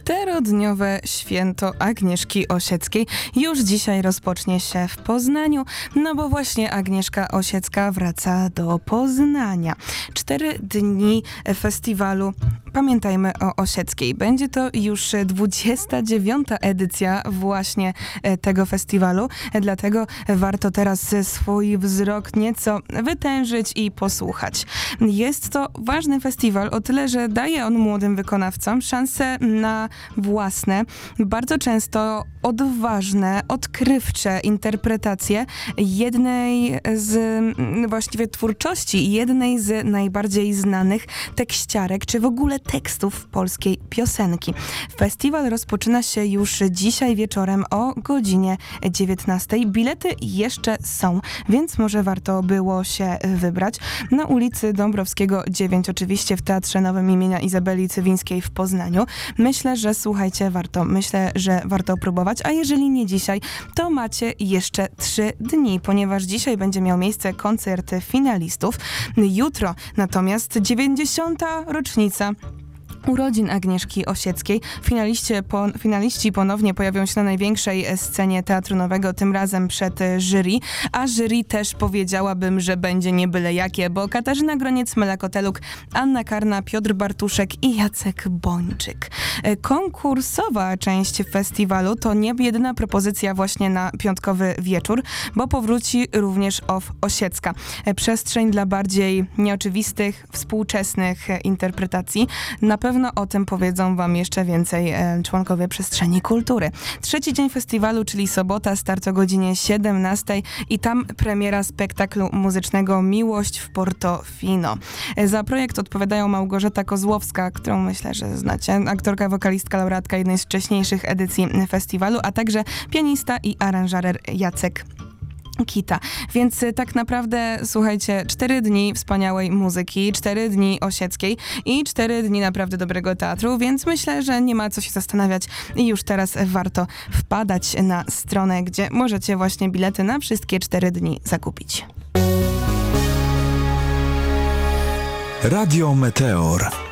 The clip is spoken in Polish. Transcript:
Czterodniowe święto Agnieszki Osieckiej już dzisiaj rozpocznie się w Poznaniu, no bo właśnie Agnieszka Osiecka wraca do Poznania. 4 dni festiwalu Pamiętajmy o Osieckiej. Będzie to już 29. edycja właśnie tego festiwalu, dlatego warto teraz swój wzrok nieco wytężyć i posłuchać. Jest to ważny festiwal o tyle, że daje on młodym wykonawcom szansę na własne, bardzo często odważne, odkrywcze interpretacje jednej z właściwie twórczości, jednej z najbardziej znanych tekściarek, czy w ogóle tekstów polskiej piosenki. Festiwal rozpoczyna się już dzisiaj wieczorem o godzinie 19. Bilety jeszcze są, więc może warto było się wybrać. Na ulicy Dąbrowskiego 9, oczywiście w Teatrze Nowym imienia Izabeli Cywińskiej w Poznaniu. Myślę, że warto próbować, a jeżeli nie dzisiaj, to macie jeszcze 3 dni, ponieważ dzisiaj będzie miał miejsce koncert finalistów. Jutro natomiast 90. rocznica urodzin Agnieszki Osieckiej. Finaliści ponownie pojawią się na największej scenie Teatru Nowego, tym razem przed jury, a jury też powiedziałabym, że będzie nie byle jakie, bo Katarzyna Groniec, Mela Koteluk, Anna Karna, Piotr Bartuszek i Jacek Bończyk. Konkursowa część festiwalu to nie jedyna propozycja właśnie na piątkowy wieczór, bo powróci również OFF Osiecka. Przestrzeń dla bardziej nieoczywistych, współczesnych interpretacji. Na pewno o tym powiedzą wam jeszcze więcej członkowie Przestrzeni Kultury. Trzeci dzień festiwalu, czyli sobota, start o godzinie 17 i tam premiera spektaklu muzycznego Miłość w Portofino. Za projekt odpowiadają Małgorzata Kozłowska, którą myślę, że znacie, aktorka, wokalistka, laureatka jednej z wcześniejszych edycji festiwalu, a także pianista i aranżerer Jacek Kita. Więc tak naprawdę, słuchajcie, 4 dni wspaniałej muzyki, 4 dni Osieckiej i 4 dni naprawdę dobrego teatru, więc myślę, że nie ma co się zastanawiać i już teraz warto wpadać na stronę, gdzie możecie właśnie bilety na wszystkie 4 dni zakupić. Radio Meteor.